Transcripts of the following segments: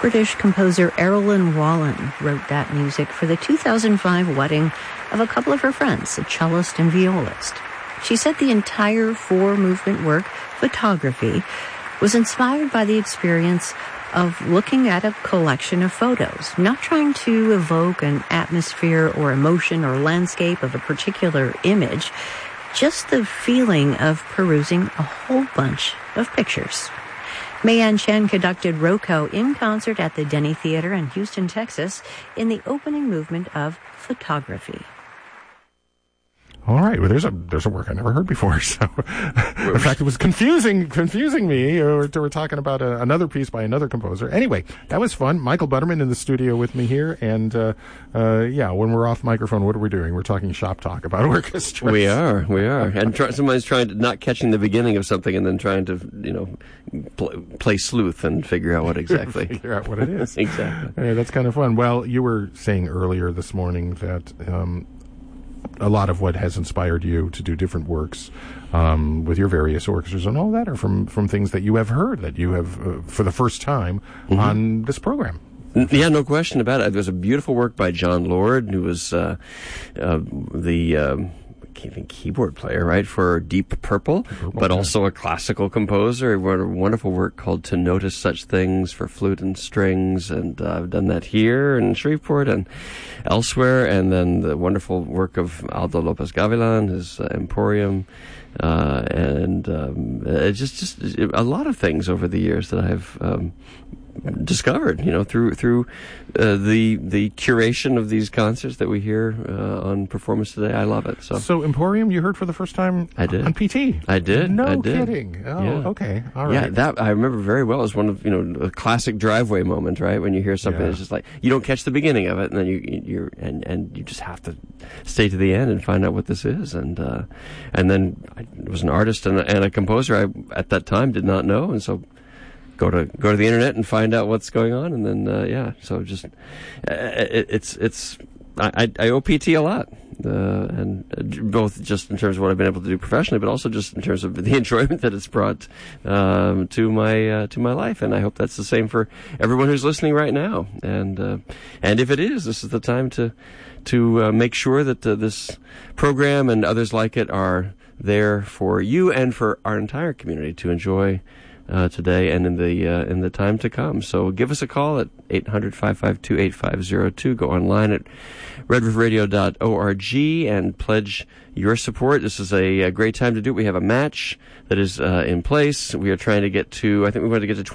British composer Erilyn Wallen wrote that music for the 2005 wedding of a couple of her friends, a cellist and violist. She said the entire four-movement work, Photography, was inspired by the experience of looking at a collection of photos, not trying to evoke an atmosphere or emotion or landscape of a particular image, just the feeling of perusing a whole bunch of pictures. Mayan Chen conducted Roko in concert at the Denny Theater in Houston, Texas, in the opening movement of Photography. All right. Well, there's a work I never heard before. So, in fact, it was confusing me. We're talking about another piece by another composer. Anyway, that was fun. Michael Butterman in the studio with me here, and when we're off microphone, what are we doing? We're talking shop talk about orchestras. We are, and somebody's trying to not catching the beginning of something, and then trying to play sleuth and figure out what exactly. Figure out what it is. Exactly. That's kind of fun. Well, you were saying earlier this morning that a lot of what has inspired you to do different works with your various orchestras and all that are from things that you have heard, that you have for the first time on this program. Yeah, no question about it. There's a beautiful work by John Lord, who was the keyboard player, right, for Deep Purple, but also a classical composer. He wrote a wonderful work called To Notice Such Things for flute and strings, and I've done that here in Shreveport and elsewhere. And then the wonderful work of Aldo Lopez Gavilan, his Emporium, and just a lot of things over the years that I've discovered, through the curation of these concerts that we hear on Performance Today. I love it. So Emporium, you heard for the first time I did. On PT? I did. No kidding. Oh, yeah. Okay. All right. Yeah, that I remember very well. It was one of, a classic driveway moment, right? When you hear something that's just like, you don't catch the beginning of it, and then you just have to stay to the end and find out what this is. And then I was an artist and a composer I, at that time, did not know, and so go to the internet and find out what's going on, and then so just I owe PT a lot, and both just in terms of what I've been able to do professionally, but also just in terms of the enjoyment that it's brought to my life, and I hope that's the same for everyone who's listening right now. And if it is, this is the time to make sure that this program and others like it are there for you and for our entire community to enjoy today and in the time to come. So give us a call at 800-552-8502. Go online at redriverradio.org and pledge your support. This is a great time to do it. We have a match that is in place. We are trying to get to, I think we want to get to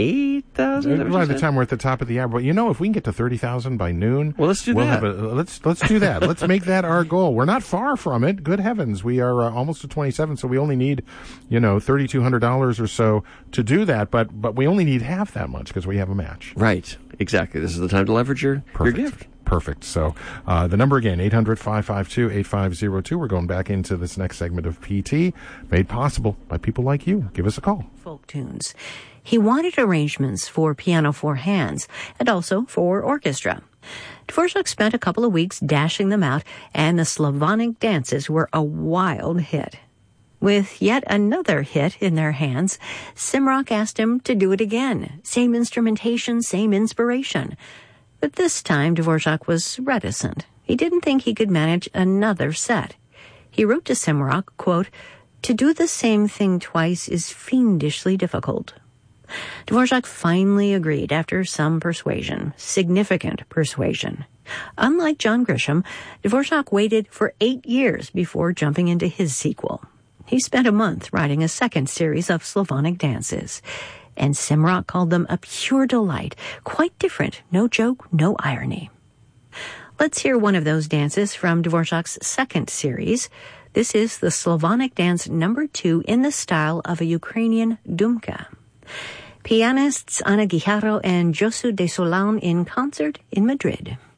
28,000. By the time we're at the top of the hour. But if we can get to 30,000 by noon, well, let's do that. Let's do that. Let's make that our goal. We're not far from it. Good heavens. We are almost at 27, so we only need, $3,200 or so to do that. But we only need half that much because we have a match. Right. Exactly. This is the time to leverage your gift. Perfect. So the number again, 800-552-8502. We're going back into this next segment of PT, made possible by people like you. Give us a call. Folk tunes. He wanted arrangements for piano four hands and also for orchestra. Dvorak spent a couple of weeks dashing them out, and the Slavonic dances were a wild hit. With yet another hit in their hands, Simrock asked him to do it again. Same instrumentation, same inspiration. But this time, Dvorak was reticent. He didn't think he could manage another set. He wrote to Simrock, quote, "To do the same thing twice is fiendishly difficult." Dvorak finally agreed after some persuasion, significant persuasion. Unlike John Grisham, Dvorak waited for 8 years before jumping into his sequel. He spent a month writing a second series of Slavonic dances, and Simrock called them a pure delight, quite different, no joke, no irony. Let's hear one of those dances from Dvorak's second series. This is the Slavonic dance number 2 in the style of a Ukrainian dumka. Pianists Ana Guijarro and Josu de Solán in concert in Madrid.